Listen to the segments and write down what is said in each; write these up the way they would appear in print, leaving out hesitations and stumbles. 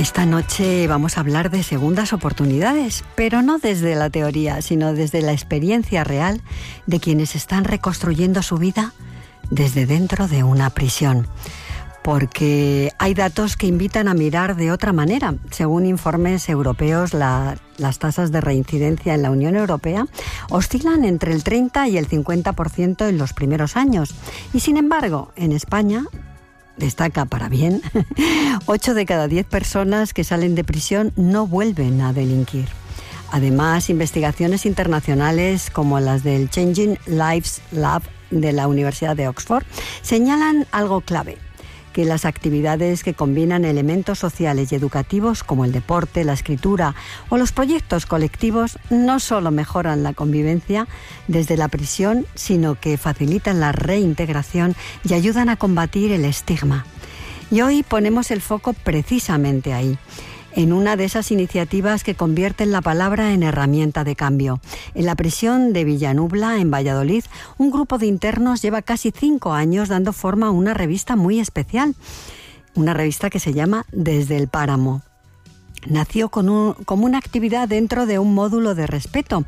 Esta noche vamos a hablar de segundas oportunidades, pero no desde la teoría, sino desde la experiencia real de quienes están reconstruyendo su vida desde dentro de una prisión. Porque hay datos que invitan a mirar de otra manera. Según informes europeos, las tasas de reincidencia en la Unión Europea oscilan entre el 30 y el 50% en los primeros años. Y sin embargo, en España destaca para bien, 8 de cada 10 personas que salen de prisión no vuelven a delinquir. Además, investigaciones internacionales como las del Changing Lives Lab de la Universidad de Oxford señalan algo clave: que las actividades que combinan elementos sociales y educativos como el deporte, la escritura o los proyectos colectivos no solo mejoran la convivencia desde la prisión, sino que facilitan la reintegración y ayudan a combatir el estigma. Y hoy ponemos el foco precisamente ahí, en una de esas iniciativas que convierten la palabra en herramienta de cambio. En la prisión de Villanubla, en Valladolid, un grupo de internos lleva casi 5 años dando forma a una revista muy especial, una revista que se llama Desde el Páramo. Nació como una actividad dentro de un módulo de respeto,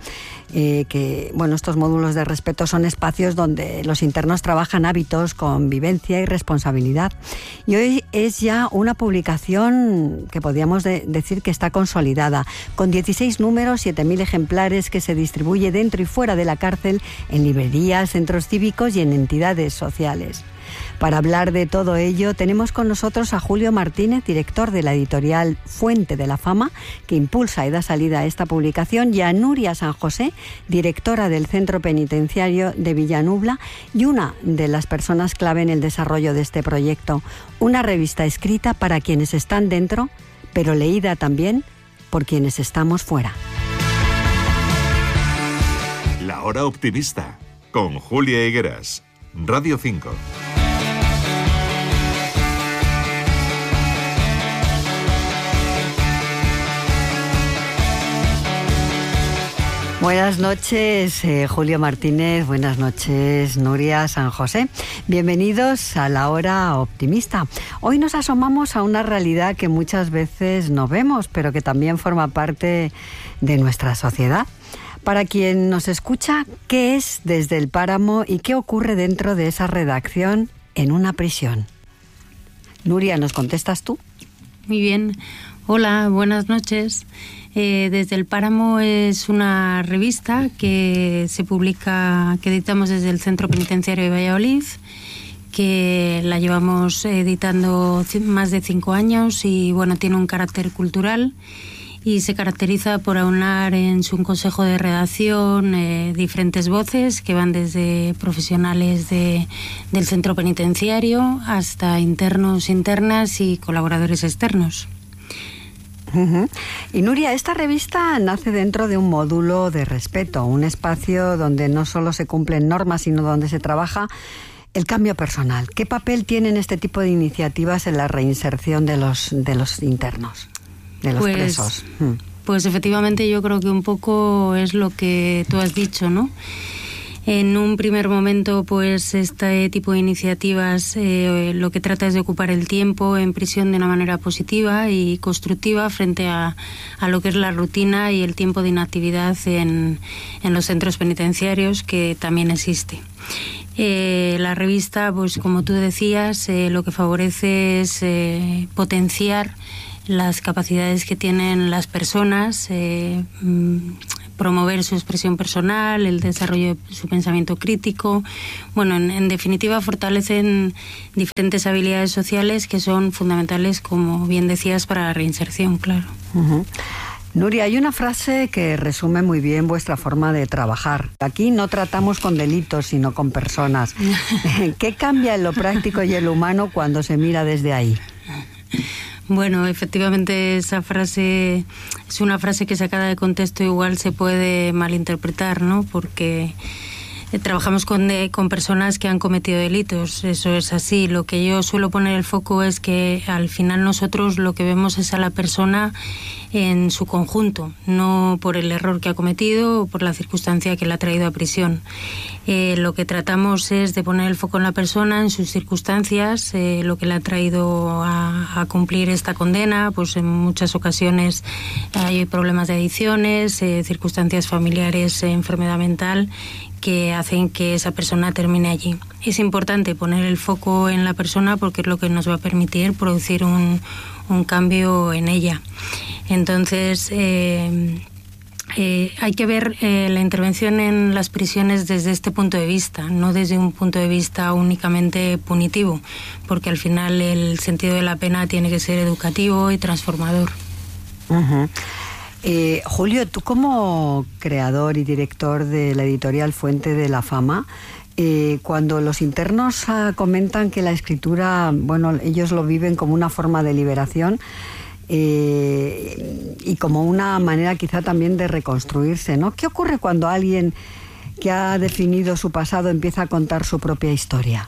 estos módulos de respeto son espacios donde los internos trabajan hábitos, convivencia y responsabilidad. Y hoy es ya una publicación que podríamos decir que está consolidada, con 16 números, 7.000 ejemplares, que se distribuye dentro y fuera de la cárcel, en librerías, centros cívicos y en entidades sociales. Para hablar de todo ello, tenemos con nosotros a Julio Martínez, director de la editorial Fuente de la Fama, que impulsa y da salida a esta publicación, y a Nuria San José, directora del Centro Penitenciario de Villanubla y una de las personas clave en el desarrollo de este proyecto. Una revista escrita para quienes están dentro, pero leída también por quienes estamos fuera. La Hora Optimista, con Julia Higueras, Radio 5. Buenas noches, Julio Martínez. Buenas noches, Nuria San José. Bienvenidos a La Hora Optimista. Hoy nos asomamos a una realidad que muchas veces no vemos, pero que también forma parte de nuestra sociedad. Para quien nos escucha, ¿qué es Desde el Páramo y qué ocurre dentro de esa redacción en una prisión? Nuria, ¿nos contestas tú? Muy bien. Hola, buenas noches. Desde el Páramo es una revista que se publica, que editamos desde el Centro Penitenciario de Valladolid, que la llevamos editando más de 5 años y tiene un carácter cultural y se caracteriza por aunar en su consejo de redacción diferentes voces que van desde profesionales del centro penitenciario hasta internos, internas y colaboradores externos. Uh-huh. Y Nuria, esta revista nace dentro de un módulo de respeto, un espacio donde no solo se cumplen normas, sino donde se trabaja el cambio personal. ¿Qué papel tienen este tipo de iniciativas en la reinserción de los internos, de los presos? Pues efectivamente yo creo que un poco es lo que tú has dicho, ¿no? En un primer momento, pues este tipo de iniciativas lo que trata es de ocupar el tiempo en prisión de una manera positiva y constructiva frente a lo que es la rutina y el tiempo de inactividad en los centros penitenciarios, que también existe. La revista, pues como tú decías, lo que favorece es potenciar las capacidades que tienen las personas, promover su expresión personal, el desarrollo de su pensamiento crítico. En definitiva, fortalecen diferentes habilidades sociales que son fundamentales, como bien decías, para la reinserción, claro. Uh-huh. Nuria, hay una frase que resume muy bien vuestra forma de trabajar. Aquí no tratamos con delitos, sino con personas. ¿Qué cambia en lo práctico y en lo humano cuando se mira desde ahí? Bueno, efectivamente esa frase es una frase que sacada de contexto igual se puede malinterpretar, ¿no? Porque trabajamos con personas que han cometido delitos, eso es así. Lo que yo suelo poner el foco es que al final nosotros lo que vemos es a la persona en su conjunto, no por el error que ha cometido o por la circunstancia que la ha traído a prisión. Lo que tratamos es de poner el foco en la persona, en sus circunstancias, lo que le ha traído a cumplir esta condena. Pues en muchas ocasiones hay problemas de adicciones, circunstancias familiares, enfermedad mental, que hacen que esa persona termine allí. Es importante poner el foco en la persona porque es lo que nos va a permitir producir un cambio en ella. Entonces, hay que ver la intervención en las prisiones desde este punto de vista, no desde un punto de vista únicamente punitivo, porque al final el sentido de la pena tiene que ser educativo y transformador. Uh-huh. Julio, tú como creador y director de la editorial Fuente de la Fama, cuando los internos comentan que la escritura, bueno, ellos lo viven como una forma de liberación y como una manera quizá también de reconstruirse, ¿no? ¿Qué ocurre cuando alguien que ha definido su pasado empieza a contar su propia historia?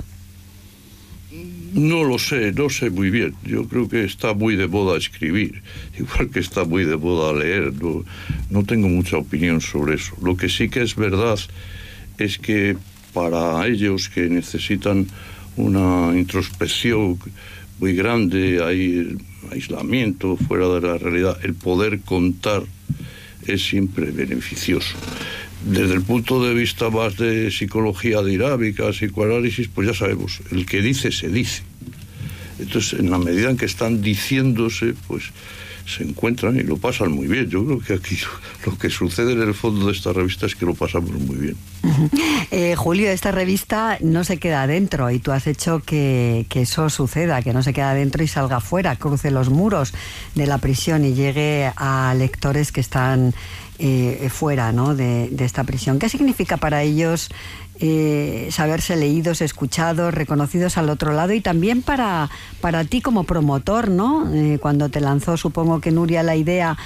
No lo sé, no sé muy bien. Yo creo que está muy de moda escribir, igual que está muy de moda leer. No tengo mucha opinión sobre eso. Lo que sí que es verdad es que para ellos que necesitan una introspección muy grande, hay aislamiento fuera de la realidad, el poder contar es siempre beneficioso. Desde el punto de vista más de psicología dinámica, psicoanálisis, pues ya sabemos, el que dice se dice. Entonces, en la medida en que están diciéndose, pues se encuentran y lo pasan muy bien. Yo creo que aquí lo que sucede en el fondo de esta revista es que lo pasamos muy bien. Julio, esta revista no se queda adentro y tú has hecho que eso suceda, que no se quede adentro y salga afuera, cruce los muros de la prisión y llegue a lectores que están fuera, ¿no?, de esta prisión. ¿Qué significa para ellos saberse leídos, escuchados, reconocidos al otro lado? Y también para ti como promotor, ¿no? Cuando te lanzó, supongo que Nuria, la idea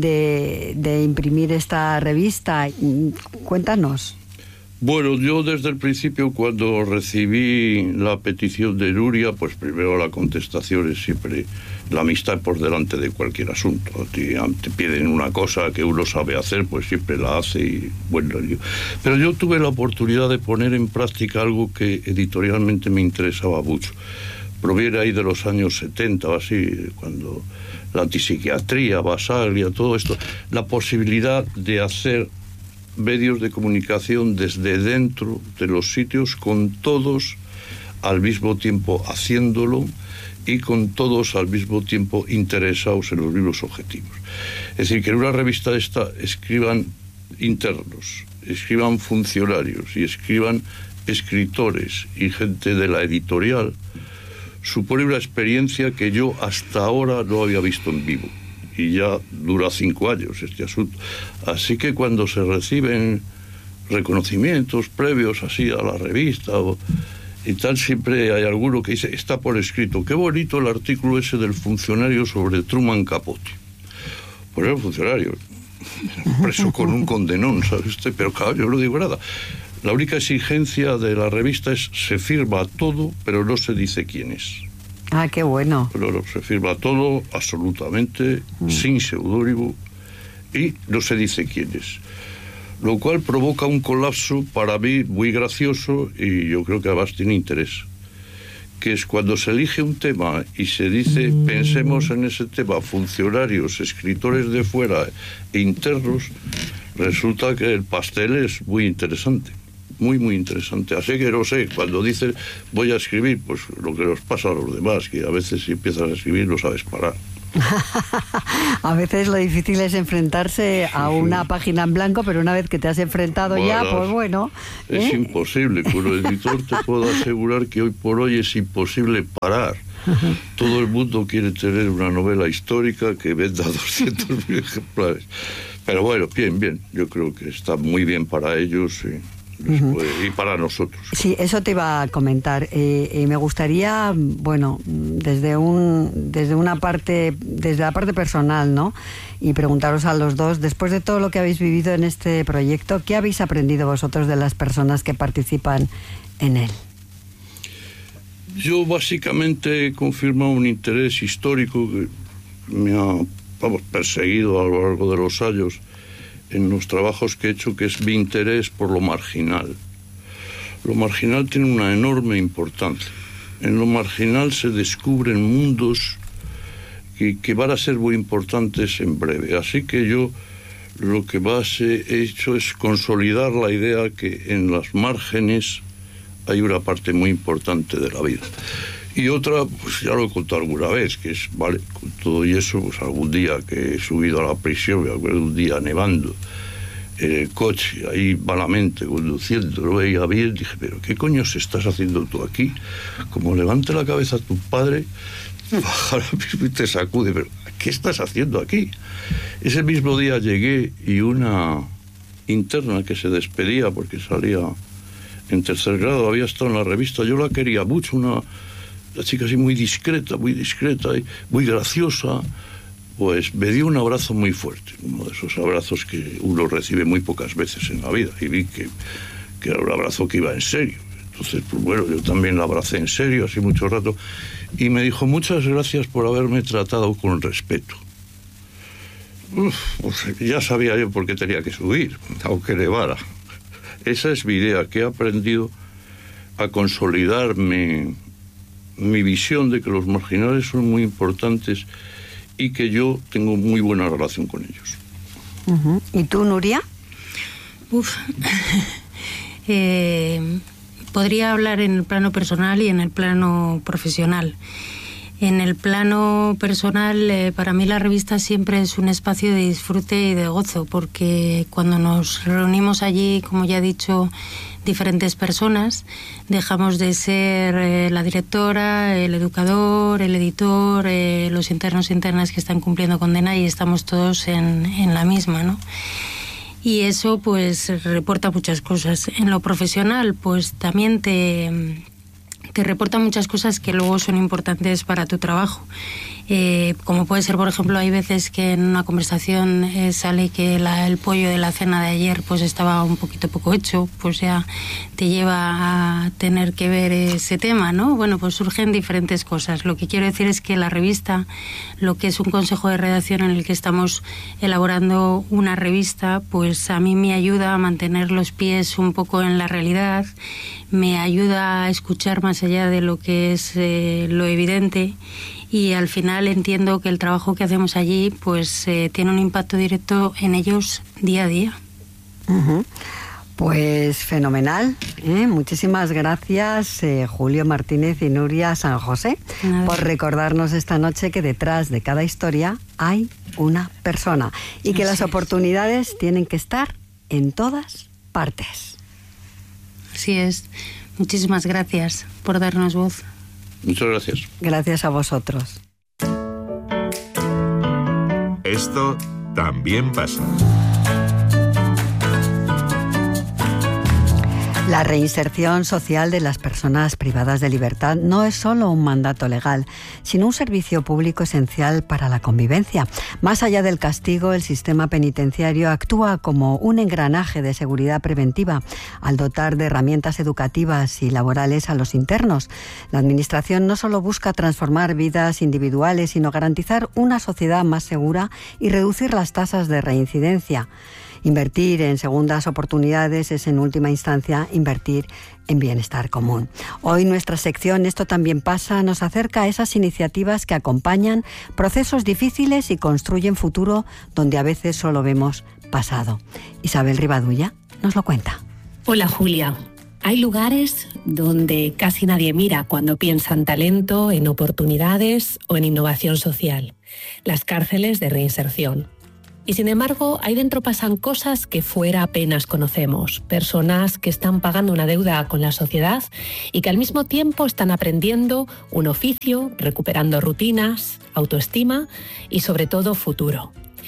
de imprimir esta revista. Cuéntanos. Bueno, yo desde el principio, cuando recibí la petición de Nuria, pues primero la contestación es siempre la amistad por delante de cualquier asunto. Te piden una cosa que uno sabe hacer, pues siempre la hace y bueno. Pero yo tuve la oportunidad de poner en práctica algo que editorialmente me interesaba mucho. Proviene ahí de los años 70 o así, cuando la antipsiquiatría, Basaglia, todo esto, la posibilidad de hacer medios de comunicación desde dentro de los sitios, con todos al mismo tiempo haciéndolo y con todos al mismo tiempo interesados en los mismos objetivos. Es decir, que en una revista esta escriban internos, escriban funcionarios y escriban escritores y gente de la editorial, supone una experiencia que yo hasta ahora no había visto en vivo. Y ya dura 5 años este asunto. Así que cuando se reciben reconocimientos previos así a la revista y tal, siempre hay alguno que dice, está por escrito, qué bonito el artículo ese del funcionario sobre Truman Capote. Pues era un funcionario, preso con un condenón, ¿sabe usted? Pero claro, yo no digo nada. La única exigencia de la revista es, se firma todo, pero no se dice quién es. Ah, qué bueno. Pero se firma todo, absolutamente, sin seudónimo, y no se dice quién es. Lo cual provoca un colapso para mí muy gracioso y yo creo que además tiene interés. Que es cuando se elige un tema y se dice, pensemos en ese tema, funcionarios, escritores de fuera e internos, resulta que el pastel es muy interesante. Muy, muy interesante. Así que no sé, cuando dices voy a escribir, pues lo que nos pasa a los demás, que a veces si empiezas a escribir no sabes parar. A veces lo difícil es enfrentarse a una página en blanco, pero una vez que te has enfrentado ya, pues bueno. Es imposible. Con el editor te puedo asegurar que hoy por hoy es imposible parar. Todo el mundo quiere tener una novela histórica que venda 200.000 ejemplares. Pero bueno, bien. Yo creo que está muy bien para ellos. y para nosotros. Sí, eso te iba a comentar. Me gustaría, bueno, desde la parte personal, ¿no? Y preguntaros a los dos, después de todo lo que habéis vivido en este proyecto, ¿qué habéis aprendido vosotros de las personas que participan en él? Yo básicamente he confirmado un interés histórico que me ha perseguido a lo largo de los años en los trabajos que he hecho, que es mi interés por lo marginal. Lo marginal tiene una enorme importancia. En lo marginal se descubren mundos que van a ser muy importantes en breve. Así que yo lo que más he hecho es consolidar la idea que en las márgenes hay una parte muy importante de la vida. Y otra, pues ya lo he contado alguna vez, que es, vale, con todo y eso, pues algún día que he subido a la prisión, me acuerdo un día nevando, en el coche, ahí malamente conduciendo, lo veía bien, dije, pero ¿qué coño estás haciendo tú aquí? Como levante la cabeza a tu padre, ahora mismo y te sacude, pero ¿qué estás haciendo aquí? Ese mismo día llegué y una interna que se despedía porque salía en tercer grado, había estado en la revista, yo la quería mucho, una chica así muy discreta y muy graciosa, pues me dio un abrazo muy fuerte, uno de esos abrazos que uno recibe muy pocas veces en la vida, y vi que era un abrazo que iba en serio. Entonces, pues bueno, yo también la abracé en serio, así mucho rato, y me dijo, muchas gracias por haberme tratado con respeto. Pues ya sabía yo por qué tenía que subir, aunque nevara. Esa es mi idea, que he aprendido a consolidar mi visión de que los marginales son muy importantes y que yo tengo muy buena relación con ellos. Uh-huh. ¿Y tú, Nuria? Podría hablar en el plano personal y en el plano profesional. En el plano personal, para mí la revista siempre es un espacio de disfrute y de gozo, porque cuando nos reunimos allí, como ya he dicho, diferentes personas, dejamos de ser la directora, el educador, el editor, los internos e internas que están cumpliendo condena, y estamos todos en la misma, ¿no? Y eso pues reporta muchas cosas. En lo profesional pues también te reporta muchas cosas que luego son importantes para tu trabajo. Como puede ser, por ejemplo, hay veces que en una conversación sale que el pollo de la cena de ayer pues estaba un poquito poco hecho, pues ya te lleva a tener que ver ese tema, ¿no? Bueno, pues surgen diferentes cosas. Lo que quiero decir es que la revista, lo que es un consejo de redacción en el que estamos elaborando una revista, pues a mí me ayuda a mantener los pies un poco en la realidad, me ayuda a escuchar más allá de lo que es lo evidente, y al final entiendo que el trabajo que hacemos allí pues tiene un impacto directo en ellos día a día. Uh-huh. Pues fenomenal, ¿eh? Muchísimas gracias, Julio Martínez y Nuria San José, por recordarnos esta noche que detrás de cada historia hay una persona y que las oportunidades tienen que estar en todas partes. Así es. Muchísimas gracias por darnos voz. Muchas gracias. Gracias a vosotros. Esto también pasa. La reinserción social de las personas privadas de libertad no es solo un mandato legal, sino un servicio público esencial para la convivencia. Más allá del castigo, el sistema penitenciario actúa como un engranaje de seguridad preventiva al dotar de herramientas educativas y laborales a los internos. La Administración no solo busca transformar vidas individuales, sino garantizar una sociedad más segura y reducir las tasas de reincidencia. Invertir en segundas oportunidades es, en última instancia, invertir en bienestar común. Hoy nuestra sección Esto también pasa nos acerca a esas iniciativas que acompañan procesos difíciles y construyen futuro donde a veces solo vemos pasado. Isabel Rivadulla nos lo cuenta. Hola, Julia. Hay lugares donde casi nadie mira cuando piensa en talento, en oportunidades o en innovación social. Las cárceles de reinserción. Y sin embargo, ahí dentro pasan cosas que fuera apenas conocemos. Personas que están pagando una deuda con la sociedad y que al mismo tiempo están aprendiendo un oficio, recuperando rutinas, autoestima y sobre todo futuro.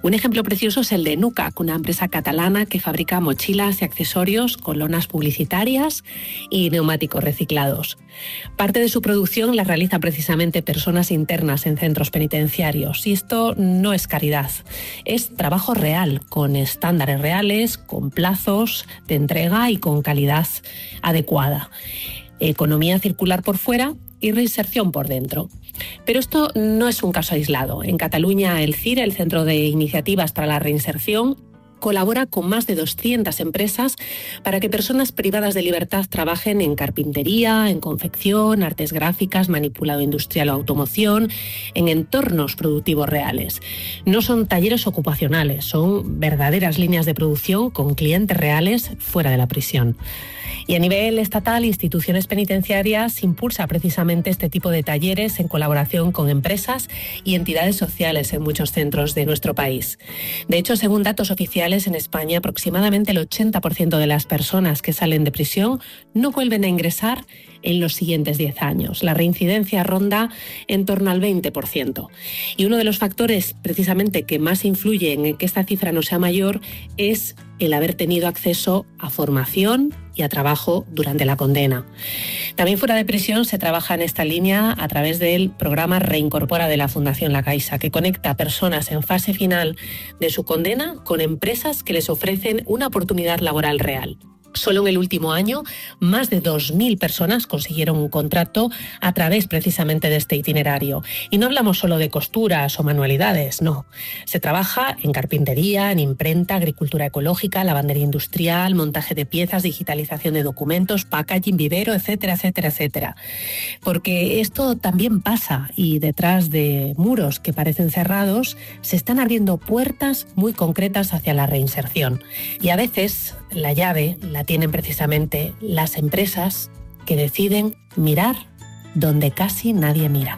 Un ejemplo precioso es el de Nucac, una empresa catalana que fabrica mochilas y accesorios con lonas publicitarias y neumáticos reciclados. Parte de su producción la realizan precisamente personas internas en centros penitenciarios, y esto no es caridad, es trabajo real, con estándares reales, con plazos de entrega y con calidad adecuada. Economía circular por fuera y reinserción por dentro. Pero esto no es un caso aislado. En Cataluña, el CIRE, el Centro de Iniciativas para la Reinserción, colabora con más de 200 empresas para que personas privadas de libertad trabajen en carpintería, en confección, artes gráficas, manipulado industrial o automoción, en entornos productivos reales. No son talleres ocupacionales, son verdaderas líneas de producción con clientes reales fuera de la prisión. Y a nivel estatal, instituciones penitenciarias impulsa precisamente este tipo de talleres en colaboración con empresas y entidades sociales en muchos centros de nuestro país. De hecho, según datos oficiales, en España aproximadamente el 80% de las personas que salen de prisión no vuelven a ingresar en los siguientes 10 años. La reincidencia ronda en torno al 20%. Y uno de los factores precisamente que más influyen en que esta cifra no sea mayor es el haber tenido acceso a formación y a trabajo durante la condena. También fuera de prisión se trabaja en esta línea a través del programa Reincorpora de la Fundación La Caixa, que conecta a personas en fase final de su condena con empresas que les ofrecen una oportunidad laboral real. Solo en el último año, más de 2.000 personas consiguieron un contrato a través precisamente de este itinerario. Y no hablamos solo de costuras o manualidades, no. Se trabaja en carpintería, en imprenta, agricultura ecológica, lavandería industrial, montaje de piezas, digitalización de documentos, packaging, vivero, etcétera, etcétera, etcétera. Porque esto también pasa, y detrás de muros que parecen cerrados se están abriendo puertas muy concretas hacia la reinserción. Y a veces la llave la tienen precisamente las empresas que deciden mirar donde casi nadie mira.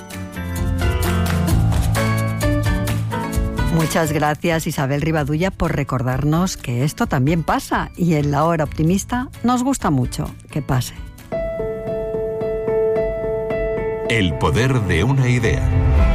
Muchas gracias, Isabel Rivadulla, por recordarnos que esto también pasa, y en La Hora Optimista nos gusta mucho que pase. El poder de una idea.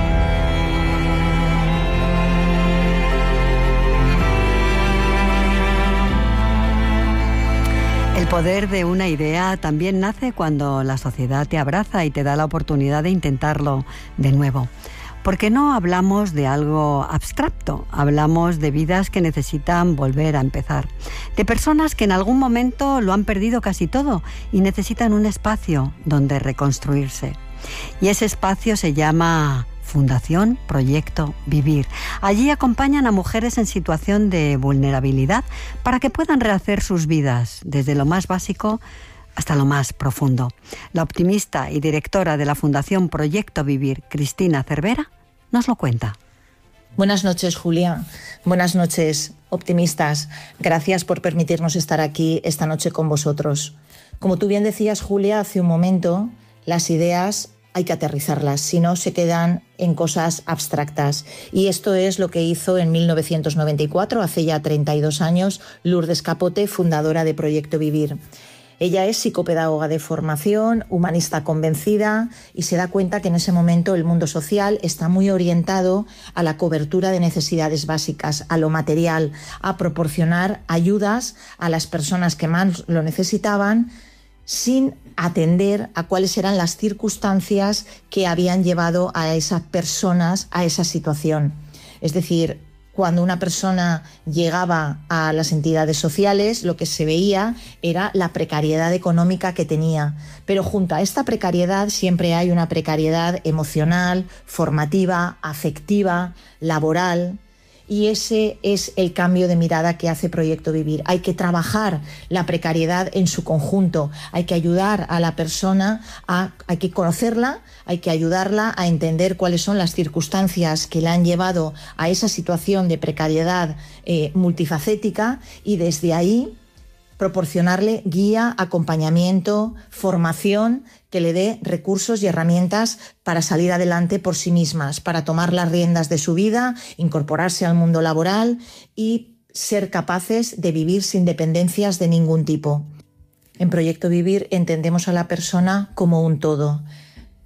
El poder de una idea también nace cuando la sociedad te abraza y te da la oportunidad de intentarlo de nuevo. Porque no hablamos de algo abstracto, hablamos de vidas que necesitan volver a empezar, de personas que en algún momento lo han perdido casi todo y necesitan un espacio donde reconstruirse. Y ese espacio se llama Fundación Proyecto Vivir. Allí acompañan a mujeres en situación de vulnerabilidad para que puedan rehacer sus vidas, desde lo más básico hasta lo más profundo. La optimista y directora de la Fundación Proyecto Vivir, Cristina Cervera, nos lo cuenta. Buenas noches, Julia. Buenas noches, optimistas. Gracias por permitirnos estar aquí esta noche con vosotros. Como tú bien decías, Julia, hace un momento, las ideas hay que aterrizarlas, si no se quedan en cosas abstractas. Y esto es lo que hizo en 1994, hace ya 32 años, Lourdes Capote, fundadora de Proyecto Vivir. Ella es psicopedagoga de formación, humanista convencida, y se da cuenta que en ese momento el mundo social está muy orientado a la cobertura de necesidades básicas, a lo material, a proporcionar ayudas a las personas que más lo necesitaban, sin atender a cuáles eran las circunstancias que habían llevado a esas personas a esa situación. Es decir, cuando una persona llegaba a las entidades sociales, lo que se veía era la precariedad económica que tenía. Pero junto a esta precariedad siempre hay una precariedad emocional, formativa, afectiva, laboral. Y ese es el cambio de mirada que hace Proyecto Vivir. Hay que trabajar la precariedad en su conjunto, hay que ayudar a la persona, hay que conocerla, hay que ayudarla a entender cuáles son las circunstancias que la han llevado a esa situación de precariedad multifacética, y desde ahí proporcionarle guía, acompañamiento, formación que le dé recursos y herramientas para salir adelante por sí mismas, para tomar las riendas de su vida, incorporarse al mundo laboral y ser capaces de vivir sin dependencias de ningún tipo. En Proyecto Vivir entendemos a la persona como un todo.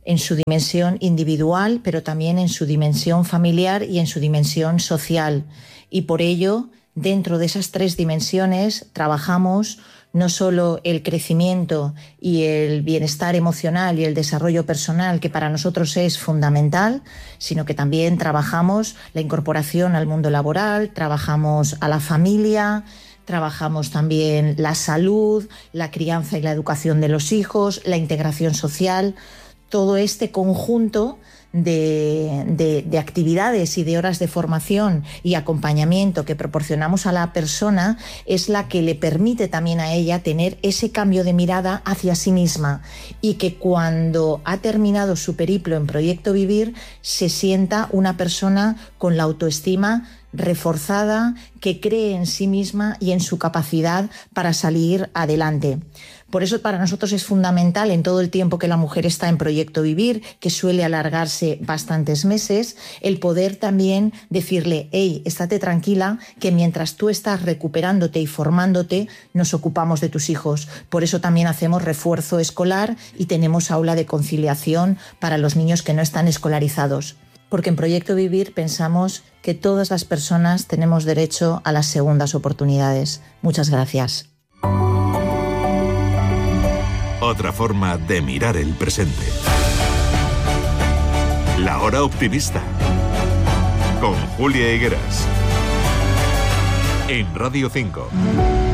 en su dimensión individual, pero también en su dimensión familiar y en su dimensión social. Y por ello, dentro de esas 3 dimensiones, trabajamos no solo el crecimiento y el bienestar emocional y el desarrollo personal, que para nosotros es fundamental, sino que también trabajamos la incorporación al mundo laboral, trabajamos a la familia, trabajamos también la salud, la crianza y la educación de los hijos, la integración social. Todo este conjunto de actividades y de horas de formación y acompañamiento que proporcionamos a la persona es la que le permite también a ella tener ese cambio de mirada hacia sí misma, y que cuando ha terminado su periplo en Proyecto Vivir se sienta una persona con la autoestima reforzada, que cree en sí misma y en su capacidad para salir adelante. Por eso para nosotros es fundamental, en todo el tiempo que la mujer está en Proyecto Vivir, que suele alargarse bastantes meses, el poder también decirle: hey, estate tranquila, que mientras tú estás recuperándote y formándote, nos ocupamos de tus hijos. Por eso también hacemos refuerzo escolar y tenemos aula de conciliación para los niños que no están escolarizados. Porque en Proyecto Vivir pensamos que todas las personas tenemos derecho a las segundas oportunidades. Muchas gracias. Otra forma de mirar el presente. La Hora Optimista. Con Julia Higueras. En Radio 5.